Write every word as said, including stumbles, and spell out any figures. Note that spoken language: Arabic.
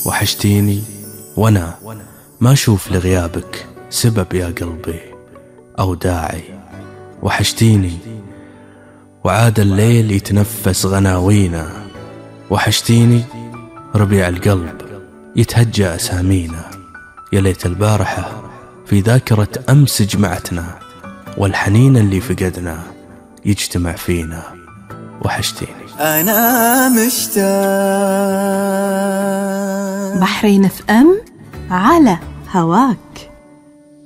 وحشتيني وانا ما اشوف لغيابك سبب يا قلبي او داعي. وحشتيني وعاد الليل يتنفس غناوينا. وحشتيني ربيع القلب يتهجى أسامينا. يا ليت البارحة في ذاكرة أمس جمعتنا، والحنين اللي فقدنا يجتمع فينا. وحشتيني أنا مشتاق. بحرين اف ام على هواك.